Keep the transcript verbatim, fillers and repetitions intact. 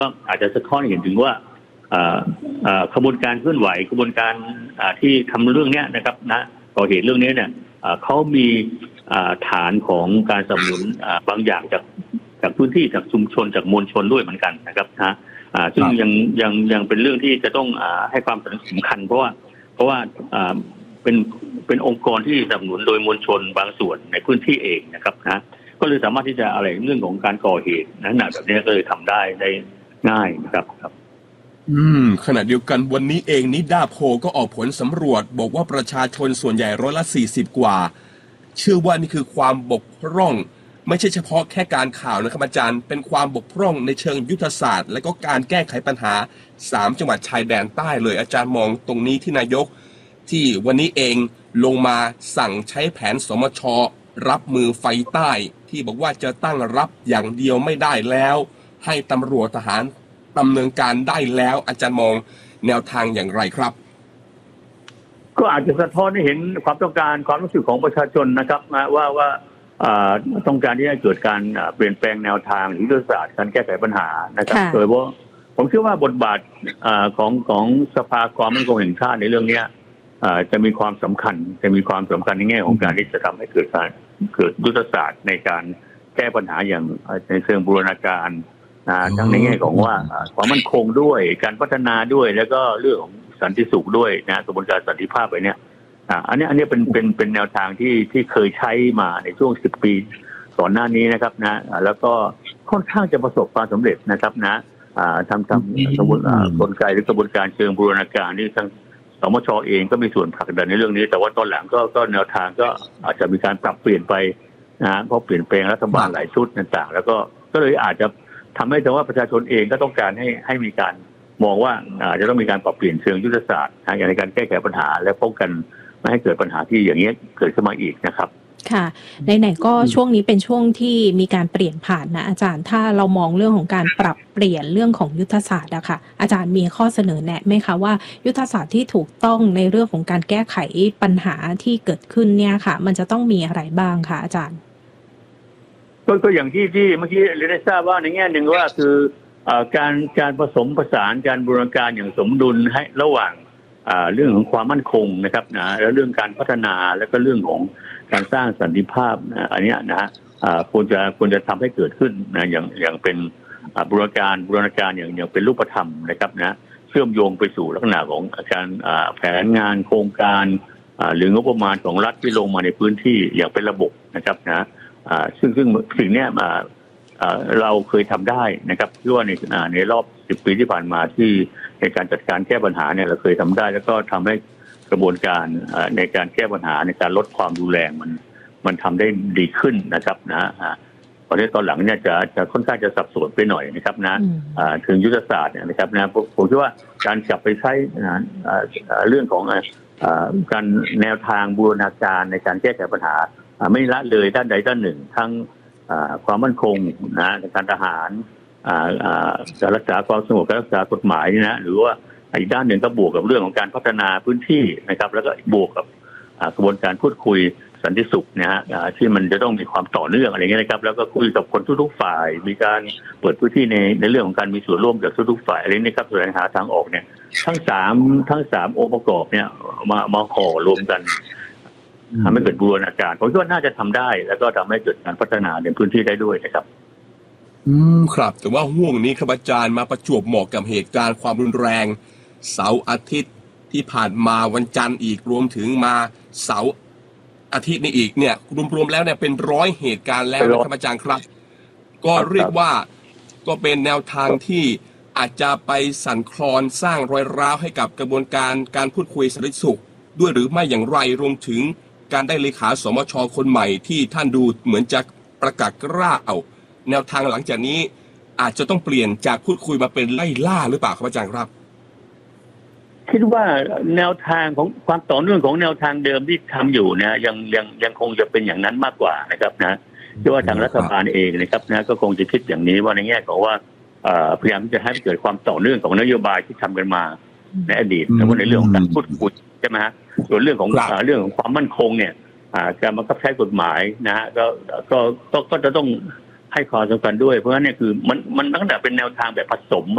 ก็อาจจะสะท้อนเห็นถึงว่าขบวนการเคลื่อนไหวกระบวนการที่ทำเรื่องนี้นะครับนะก่อเหตุเรื่องนี้เนี่ยเขามีฐานของการสนับสนุนบางอย่างจากจากพื้นที่จากชุมชนจากมวลชนด้วยเหมือนกันนะครับนะซึ่งยังยังยังเป็นเรื่องที่จะต้องให้ความสำคัญเพราะว่าเพราะว่าเป็นเป็นองค์กรที่สนับสนุนโดยมวลชนบางส่วนในพื้นที่เองนะครับนะก็เลยสามารถที่จะอะไรเรื่องของการก่อเหตุนั้นแบบนี้ก็เลยทำได้ได้ง่ายนะครับครับอืมขณะเดียวกันวันนี้เองนิดาโพก็ออกผลสำรวจบอกว่าประชาชนส่วนใหญ่ร้อยละสี่สิบกว่าเชื่อว่านี่คือความบกพร่องไม่ใช่เฉพาะแค่การข่าวนะครับอาจารย์เป็นความบกพร่องในเชิงยุทธศาสตร์และก็การแก้ไขปัญหาสามจังหวัดชายแดนใต้เลยอาจารย์มองตรงนี้ที่นายกที่วันนี้เองลงมาสั่งใช้แผนสมช.รับมือไฟใต้ที่บอกว่าจะตั้งรับอย่างเดียวไม่ได้แล้วให้ตำรวจทหารดำเนินการได้แล้วอาจารย์มองแนวทางอย่างไรครับก็อาจจะสะท้อนให้เห็นความต้องการความรู้สึกของประชาชนนะครับว่าว่าต้องการที่จะเกิดการเปลี่ยนแปลงแนวทางยุทธศาสตร์การแก้ไขปัญหานะครับโดยเฉพาะผมเชื่อว่าบทบาทของของสภาความมั่นคงแห่งชาติในเรื่องนี้จะมีความสำคัญจะมีความสำคัญในแง่ของการที่จะทำให้เกิดการเกิดยุทธศาสตร์ในการแก้ปัญหาอย่างในเชิงบูรณาการทั้งในแง่ของว่าความมั่นคงด้วยการพัฒนาด้วยแล้วก็เรื่องของสันติสุขด้วยนะกระบวนการสันติภาพไปเนี่ยอันนี้อันนี้เป็นเป็นเป็นแนวทางที่ที่เคยใช้มาในช่วงสิบปีก่อนหน้านี้นะครับนะแล้วก็ค่อนข้างจะประสบความสำเร็จนะครับนะทำทำกระบวนกลไกหรือกระบวนการเชิงบูรณาการนี่ทั้งสมช.เองก็มีส่วนผลักดันในเรื่องนี้แต่ว่าตอนหลังก็ก็แนวทางก็อาจจะมีการปรับเปลี่ยนไปนะเพราะเปลี่ยนแปลงรัฐบาลหลายชุดต่างๆแล้วก็ก็เลยอาจจะทำให้แต่ว่าประชาชนเองก็ต้องการให้ให้มีการมองว่าอาจจะต้องมีการปรับเปลี่ยนเชิงยุทธศาสตร์อย่างในการแก้ไขปัญหาและป้องกันไม่ให้เกิดปัญหาที่อย่างนี้เกิดขึ้นมาอีกนะครับค่ะไหนๆก็ช่วงนี้เป็นช่วงที่มีการเปลี่ยนผ่านนะอาจารย์ถ้าเรามองเรื่องของการปรับเปลี่ยนเรื่องของยุทธศาสตร์อะค่ะอาจารย์มีข้อเสนอแนะไหมคะว่ายุทธศาสตร์ที่ถูกต้องในเรื่องของการแก้ไขปัญหาที่เกิดขึ้นเนี่ยค่ะมันจะต้องมีอะไรบ้างคะอาจารย์ก็ก็อย่างที่ที่เมื่อกี้เรียนได้ทราบว่าในแง่หนึ่งว่าคือการการผสมผสานการบูรณาการอย่างสมดุลให้ระหว่างเรื่องของความมั่นคงนะครับนะแล้วเรื่องการพัฒนาแล้วก็เรื่องของการสร้างสันติภาพนะอันนี้นะฮะควรจะควรจะทำให้เกิดขึ้นนะอย่างอย่างเป็นบูรณาการบูรณาการอย่างอย่างเป็นรูปธรรมนะครับนะเชื่อมโยงไปสู่ลักษณะของการแผนงานโครงการหรืองบประมาณของรัฐที่ลงมาในพื้นที่อย่างเป็นระบบนะครับนะซึ่งซึ่งสิ่งนี้เราเคยทำได้นะครับเพราะว่าในในรอบสิบปีที่ผ่านมาที่ในการจัดการแก้ปัญหาเนี่ยเราเคยทำได้แล้วก็ทำให้กระบวนการในการแก้ปัญหาในการลดความรุนแรงมันมันทำได้ดีขึ้นนะครับนะตอนนี้ตอนหลังเนี่ยจะจะค่อนข้างจะสับสนไปหน่อยนะครับนะถึงยุทธศาสตร์เนี่ยนะครับนะผมคิดว่าการกลับไปใช้เรื่องของการแนวทางบูรณาการในการแก้ไขปัญหาไม่ละเลยด้านใดด้านหนึ่งทั้งความมั่นคงนะการทหารการรักษาความสงบการรักษากฎหมายนะหรือว่าอีกด้านหนึ่งก็บวกกับเรื่องของการพัฒนาพื้นที่นะครับแล้วก็บวกกับกระบวนการพูดคุยสันติสุขนะฮะที่มันจะต้องมีความต่อเนื่องอะไรเงี้ยนะครับแล้วก็คุยกับคนทุกๆฝ่ายมีการเปิดพื้นที่ในในเรื่องของการมีส่วนร่วมจากทุกๆฝ่ายอะไรนี่ครับแสวงหาทางออกเนี่ยทั้งสามทั้งสามองค์ประกอบเนี่ยมามาห่อรวมกันทำให้เกิดบูรณาการผมคิดว่าน่าจะทำได้แล้วก็ทำให้เกิดการพัฒนาในพื้นที่ได้ด้วยนะครับอืมครับแต่ว่าห่วงนี้ครับอาจารย์มาประจวบเหมาะกับเหตุการณ์ความรุนแรงเสาร์อาทิตย์ที่ผ่านมาวันจันทร์อีกรวมถึงมาเสาร์อาทิตย์นี้อีกเนี่ยรวมๆแล้วเนี่ยเป็นร้อยเหตุการณ์แล้วนะครับอาจารย์ครับก็เรียกว่าก็เป็นแนวทางที่อาจจะไปสั่นคลอนสร้างรอยร้าวให้กับกระบวนการการพูดคุยสันติสุขด้วยหรือไม่อย่างไรรวมถึงการได้เลขาสมช.คนใหม่ที่ท่านดูเหมือนจะประกาศกล้าเอาแนวทางหลังจากนี้อาจจะต้องเปลี่ยนจากพูดคุยมาเป็นไล่ล่าหรือเปล่าครับอาจารย์ครับคิดว่าแนวทางของความต่อเนื่องของแนวทางเดิมที่ทำอยู่เนี่ยยังยังยังคงจะเป็นอย่างนั้นมากกว่านะครับนะคิดว่าทางรัฐบาลเองนะครับนะก็คงจะคิดอย่างนี้ว่าในแง่ของว่าพยายามจะให้เกิดความต่อเนื่องของนโยบายที่ทำกันมาในอดีตแล้วก็ในเรื่องของการพูดคุยใช่ไหมฮะส่วนเรื่องของเรื่องของความมั่นคงเนี่ยการบังคับใช้กฎหมายนะฮะก็ก็ก็จะต้องให้ความสำคัญด้วยเพราะฉะนั้นเนี่ยคือมันมันตั้งแต่เป็นแนวทางแบบผสม